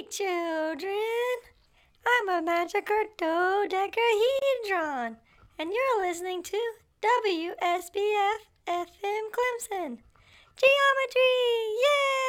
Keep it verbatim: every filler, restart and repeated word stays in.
children. I'm a magical dodecahedron, and you're listening to W S B F F M Clemson. Geometry!